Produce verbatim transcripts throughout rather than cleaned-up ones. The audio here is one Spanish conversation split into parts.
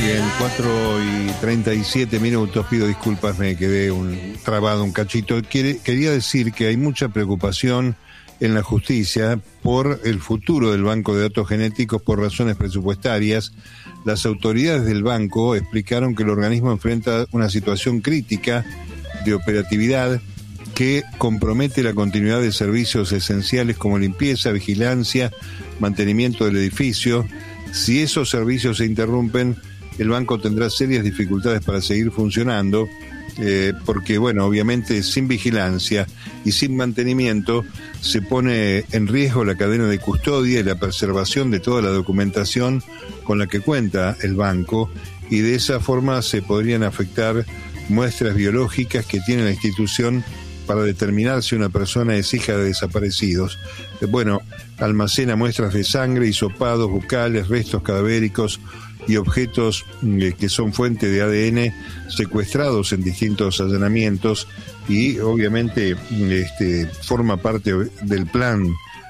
bien, cuatro y treinta y siete minutos, pido disculpas, me quedé un, trabado un cachito. Quiere, quería decir que hay mucha preocupación en la justicia por el futuro del Banco de Datos Genéticos por razones presupuestarias. Las autoridades del banco explicaron que el organismo enfrenta una situación crítica de operatividad que compromete la continuidad de servicios esenciales como limpieza, vigilancia, mantenimiento del edificio. Si esos servicios se interrumpen, el banco tendrá serias dificultades para seguir funcionando, eh, porque, bueno, obviamente sin vigilancia y sin mantenimiento se pone en riesgo la cadena de custodia y la preservación de toda la documentación con la que cuenta el banco, y de esa forma se podrían afectar muestras biológicas que tiene la institución para determinar si una persona es hija de desaparecidos. Eh, bueno, almacena muestras de sangre, hisopados bucales, restos cadavéricos y objetos eh, que son fuente de A D N secuestrados en distintos allanamientos, y obviamente este, forma parte del plan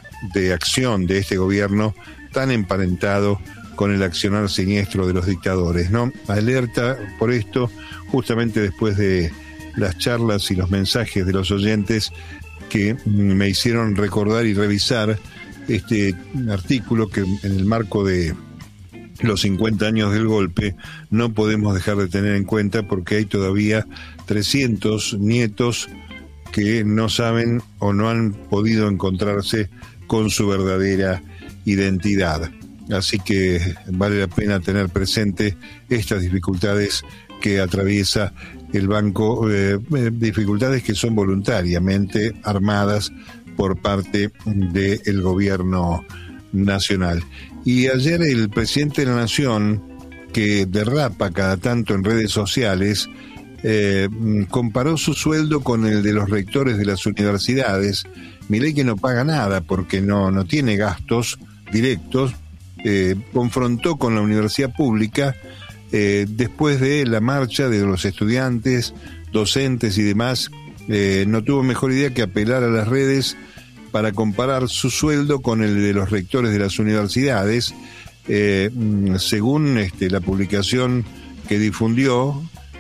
de acción de este gobierno tan emparentado con el accionar siniestro de los dictadores, ¿no? Alerta por esto justamente después de las charlas y los mensajes de los oyentes que me hicieron recordar y revisar este artículo que en el marco de los cincuenta años del golpe no podemos dejar de tener en cuenta, porque hay todavía trescientos nietos que no saben o no han podido encontrarse con su verdadera identidad. Así que vale la pena tener presente estas dificultades que atraviesa el banco, eh, dificultades que son voluntariamente armadas por parte del gobierno nacional. Y ayer el presidente de la Nación, que derrapa cada tanto en redes sociales, eh, comparó su sueldo con el de los rectores de las universidades. Milei, que no paga nada porque no, no tiene gastos directos, eh, confrontó con la universidad pública eh, después de la marcha de los estudiantes, docentes y demás. Eh, no tuvo mejor idea que apelar a las redes para comparar su sueldo con el de los rectores de las universidades. Eh, según este, la publicación que difundió,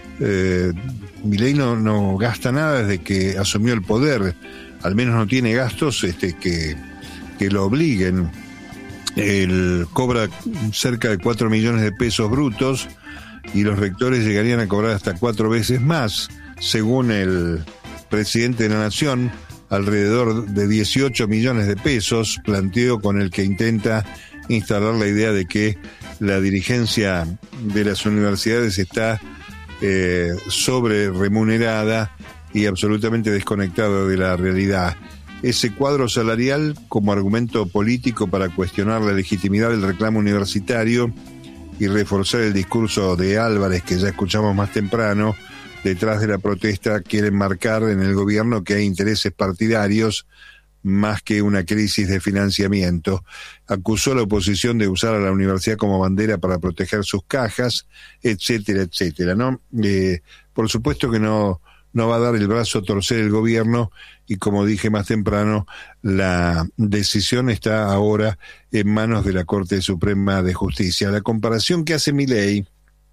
eh, Milei no, no gasta nada desde que asumió el poder, al menos no tiene gastos este, que, que lo obliguen. Él cobra cerca de cuatro millones de pesos brutos y los rectores llegarían a cobrar hasta cuatro veces más, según el presidente de la Nación, alrededor de dieciocho millones de pesos, planteo con el que intenta instalar la idea de que la dirigencia de las universidades está eh, sobre remunerada y absolutamente desconectada de la realidad. Ese cuadro salarial como argumento político para cuestionar la legitimidad del reclamo universitario y reforzar el discurso de Álvarez, que ya escuchamos más temprano, detrás de la protesta quieren marcar en el gobierno que hay intereses partidarios más que una crisis de financiamiento. Acusó a la oposición de usar a la universidad como bandera para proteger sus cajas, etcétera, etcétera, ¿no? Eh, por supuesto que no, no va a dar el brazo a torcer el gobierno, y como dije más temprano, la decisión está ahora en manos de la Corte Suprema de Justicia. La comparación que hace Milei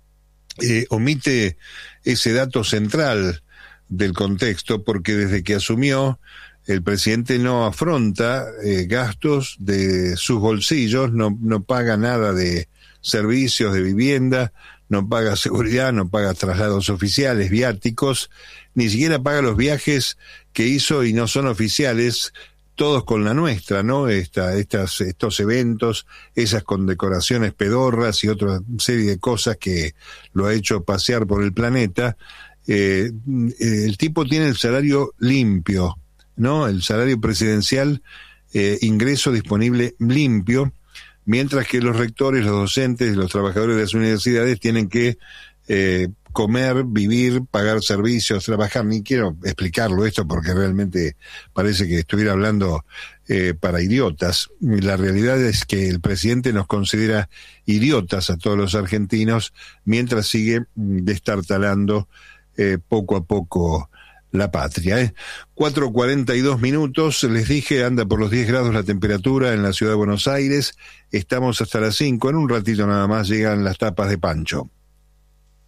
Eh, omite ese dato central del contexto, porque desde que asumió el presidente no afronta eh, gastos de sus bolsillos, no, no paga nada de servicios de vivienda, no paga seguridad, no paga traslados oficiales, viáticos, ni siquiera paga los viajes que hizo y no son oficiales, todos con la nuestra, ¿no? Esta, estas, estos eventos, esas condecoraciones pedorras y otra serie de cosas que lo ha hecho pasear por el planeta. Eh, el tipo tiene el salario limpio, ¿no? El salario presidencial, eh, ingreso disponible limpio, mientras que los rectores, los docentes, los trabajadores de las universidades tienen que eh, comer, vivir, pagar servicios, trabajar. Ni quiero explicarlo esto porque realmente parece que estuviera hablando eh, para idiotas. La realidad es que el presidente nos considera idiotas a todos los argentinos mientras sigue destartalando eh, poco a poco la patria. ¿eh? cuatro cuarenta y dos minutos, les dije, anda por los diez grados la temperatura en la ciudad de Buenos Aires. Estamos hasta las cinco, en un ratito nada más llegan las tapas de Pancho.